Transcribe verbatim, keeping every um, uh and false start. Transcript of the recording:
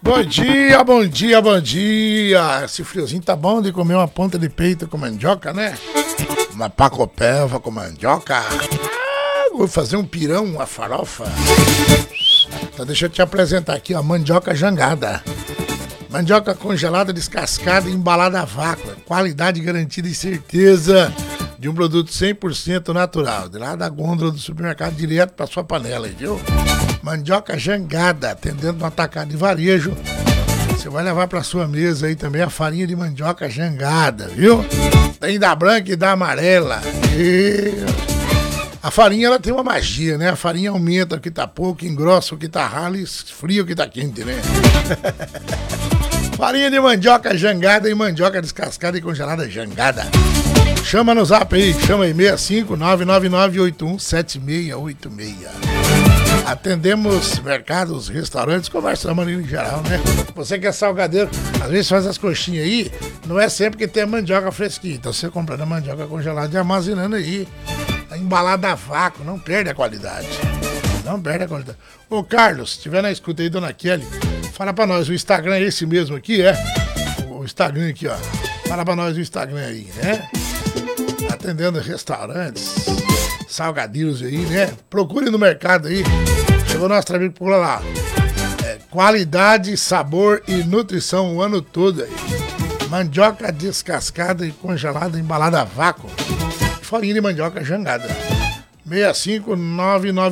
Bom dia, bom dia, bom dia. Esse friozinho tá bom de comer uma ponta de peito com mandioca, né? Uma pacopeva com mandioca. Ah, vou fazer um pirão, uma farofa. Então deixa eu te apresentar aqui, ó, mandioca jangada. Mandioca congelada, descascada e embalada a vácuo. Qualidade garantida e certeza de um produto cem por cento natural. De lá da gôndola do supermercado direto para sua panela, viu? Mandioca jangada, atendendo no atacado de varejo. Você vai levar para sua mesa aí também a farinha de mandioca jangada, viu? Tem da branca e da amarela. E... a farinha, ela tem uma magia, né? A farinha aumenta o que tá pouco, engrossa o que tá ralo e esfria o que tá quente, né? Farinha de mandioca jangada e mandioca descascada e congelada jangada. Chama no zap aí, chama aí, seis cinco nove nove nove oito um sete seis oito seis. Atendemos mercados, restaurantes, conversamos ali em geral, né? Você que é salgadeiro, às vezes faz as coxinhas aí, não é sempre que tem a mandioca fresquinha. Então você comprando a mandioca congelada e armazenando aí, embalada a vácuo, não perde a qualidade. Não perde a qualidade. Ô Carlos, se tiver na escuta aí, dona Kelly, fala pra nós, o Instagram é esse mesmo aqui, é? O Instagram aqui, ó. Fala pra nós o Instagram aí, né? Atendendo restaurantes, salgadinhos aí, né? Procure no mercado aí. Chegou nosso amigo por lá. É, qualidade, sabor e nutrição o ano todo aí. Mandioca descascada e congelada, embalada a vácuo. Farinha de mandioca jangada. seis cinco nove nove